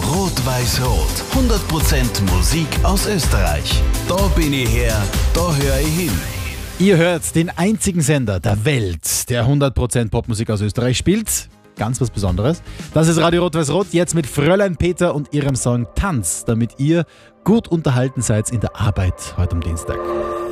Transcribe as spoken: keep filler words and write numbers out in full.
Rot-Weiß-Rot. hundert Prozent Musik aus Österreich. Da bin ich her, da höre ich hin. Ihr hört den einzigen Sender der Welt, der hundert Prozent Popmusik aus Österreich spielt. Ganz was Besonderes. Das ist Radio Rot-Weiß-Rot, jetzt mit Fräulein Peter und ihrem Song Tanz, damit ihr gut unterhalten seid in der Arbeit heute am Dienstag.